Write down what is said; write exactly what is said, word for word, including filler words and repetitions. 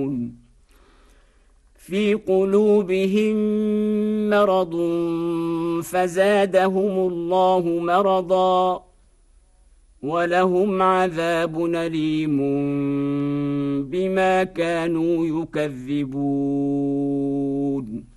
في قلوبهم مرض فزادهم الله مرضا ولهم عذاب أليم بما كانوا يكذبون